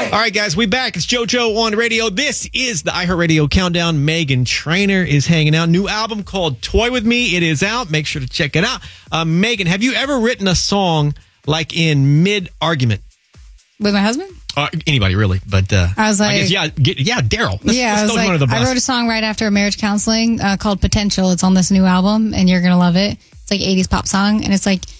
All right, guys, we back. It's JoJo on radio. This is the iHeartRadio Countdown. Meghan Trainor is hanging out. New album called Toy With Me. It is out. Make sure to check it out. Meghan, have you ever written a song like in mid-argument? With my husband? Anybody, really. But I was like... I guess, Daryl. I was like, I wrote a song right after marriage counseling called Potential. It's on this new album, and you're going to love it. It's like 80s pop song, and it's like...